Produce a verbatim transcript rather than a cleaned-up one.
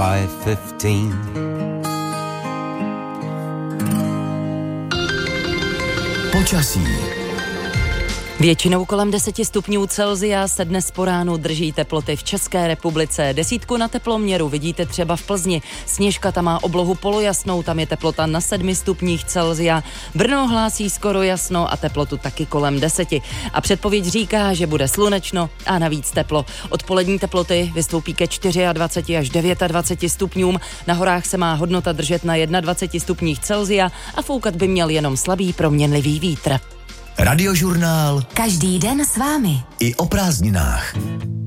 by fifteen. Počasí. Většinou kolem deseti stupňů Celsia se dnes po ránu drží teploty v České republice. Desítku na teploměru vidíte třeba v Plzni. Sněžka tam má oblohu polojasnou, tam je teplota na sedmi stupních Celsia. Brno hlásí skoro jasno a teplotu taky kolem deseti. A předpověď říká, že bude slunečno a navíc teplo. Odpolední teploty vystoupí ke dvaceti čtyři až dvaceti devíti stupňům. Na horách se má hodnota držet na dvaceti jedné stupních Celsia a foukat by měl jenom slabý proměnlivý vítr. Radiožurnál. Každý den s vámi. I o prázdninách.